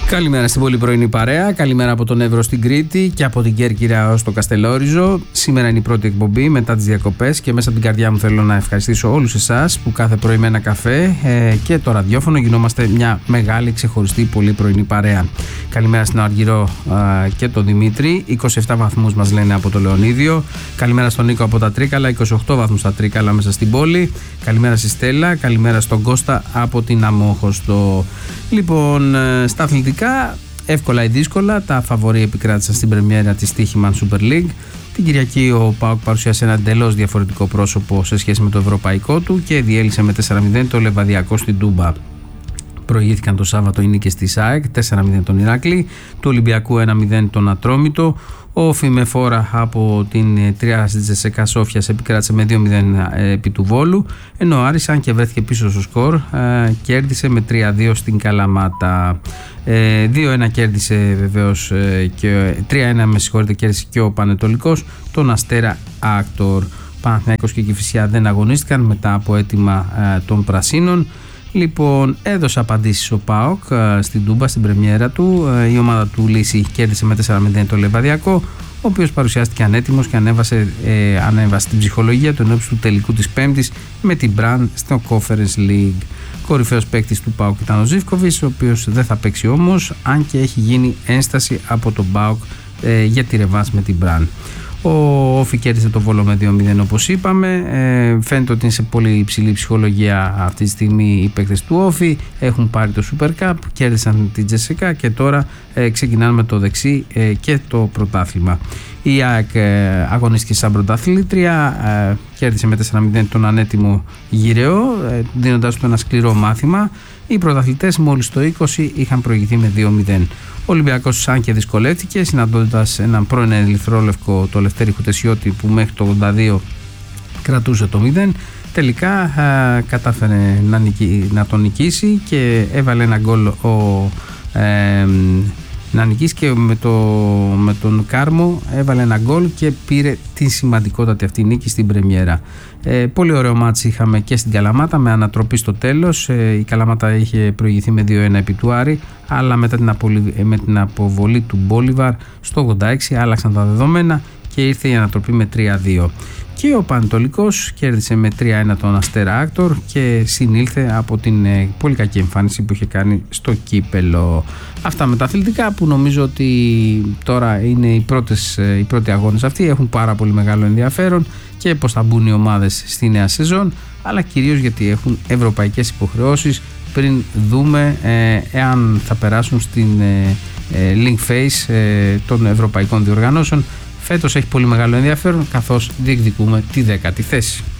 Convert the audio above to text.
Καλημέρα στην πολύ πρωινή παρέα. Καλημέρα από τον Εύρο στην Κρήτη και από την Κέρκυρα ως το Καστελόριζο. Σήμερα είναι η πρώτη εκπομπή μετά τις διακοπές και μέσα από την καρδιά μου θέλω να ευχαριστήσω όλους εσάς που κάθε πρωί με ένα καφέ και το ραδιόφωνο γινόμαστε μια μεγάλη ξεχωριστή πολύ πρωινή παρέα. Καλημέρα στην Αργυρό και τον Δημήτρη. 27 βαθμούς μας λένε από το Λεωνίδιο. Καλημέρα στον Νίκο από τα Τρίκαλα. 28 βαθμούς στα Τρίκαλα μέσα στην πόλη. Καλημέρα στη Στέλλα. Καλημέρα στον Κώστα από την Αμόχωστο. Λοιπόν, στα αθλητικά, εύκολα ή δύσκολα, τα φαβορί επικράτησαν στην πρεμιέρα της Στοίχημαν Super League. Την Κυριακή ο ΠΑΟΚ παρουσίασε ένα εντελώς διαφορετικό πρόσωπο σε σχέση με το ευρωπαϊκό του και διέλυσε με 4-0 το Λεβαδιακό στην Τούμπα. Προηγήθηκαν το Σάββατο οι νίκες της ΑΕΚ, 4-0 τον Ηράκλη, του Ολυμπιακού 1-0 τον Ατρόμητο. Ο Φημεφόρα από την Τριάρα της Τζεσεκά Σόφιας επικράτησε με 2-0 επί του Βόλου, ενώ ο Άρης, αν και βρέθηκε πίσω στο σκορ, κέρδισε με 3-2 στην Καλαμάτα. 2-1 κέρδισε βεβαίως και 3-1 κέρδισε και ο Πανετολικός τον Αστέρα Άκτορ. Παναθηναϊκός και Κηφισιά δεν αγωνίστηκαν μετά από αίτημα των Πρασίνων. Λοιπόν, έδωσε απαντήσεις ο ΠΑΟΚ στην Τούμπα, στην πρεμιέρα του. Η ομάδα του Λύση κέρδισε με 4-0 το Λεβαδιακό, ο οποίος παρουσιάστηκε ανέτοιμος και ανέβασε την ψυχολογία του ενόψει του τελικού της Πέμπτης με την Μπραν στο Conference League. Κορυφαίος παίκτης του ΠΑΟΚ ήταν ο Ζίβκοβιτς, ο οποίος δεν θα παίξει όμως, αν και έχει γίνει ένσταση από τον ΠΑΟΚ για τη ρεβάνς με την Μπραν. Ο Όφη κέρδισε το Βόλο με 2-0 όπως είπαμε. Φαίνεται ότι είναι σε πολύ υψηλή ψυχολογία αυτή τη στιγμή οι παίκτες του Όφη. Έχουν πάρει το Super Cup, κέρδισαν την Τζεσεκά και τώρα ξεκινάνε με το δεξί και το πρωτάθλημα. Η ΑΕΚ αγωνίστηκε σαν πρωταθλήτρια, κέρδισε με 4-0 τον ανέτοιμο Γυραιό, δίνοντας του ένα σκληρό μάθημα. Οι πρωταθλητές μόλις το 20 είχαν προηγηθεί με 2-0. Ο Ολυμπιακός, αν και δυσκολεύτηκε, συναντώντας έναν πρώην ερυθρόλευκο, το Λευτέρη Χουτεσιώτη, που μέχρι το 82 κρατούσε το 0, τελικά κατάφερε να τον νικήσει και έβαλε ένα γκολ να νικήσει και με τον Κάρμο έβαλε ένα γκολ και πήρε τη σημαντικότατη αυτή νίκη στην πρεμιέρα. Πολύ ωραίο μάτς είχαμε και στην Καλαμάτα με ανατροπή στο τέλος. Η Καλαμάτα είχε προηγηθεί με 2-1 επί του Άρη, αλλά μετά με την αποβολή του Μπόλιβαρ στο 86 άλλαξαν τα δεδομένα και ήρθε η ανατροπή με 3-2. Και ο Πανετολικός κέρδισε με 3-1 τον Αστέρα Άκτορ και συνήλθε από την πολύ κακή εμφάνιση που είχε κάνει στο κύπελο. Αυτά με τα αθλητικά, που νομίζω ότι τώρα είναι οι πρώτοι αγώνες αυτοί, έχουν πάρα πολύ μεγάλο ενδιαφέρον και πώς θα μπουν οι ομάδες στη νέα σεζόν, αλλά κυρίως γιατί έχουν ευρωπαϊκές υποχρεώσεις πριν δούμε εάν θα περάσουν στην link phase των ευρωπαϊκών διοργανώσεων. Φέτος έχει πολύ μεγάλο ενδιαφέρον, καθώς διεκδικούμε τη 10η θέση.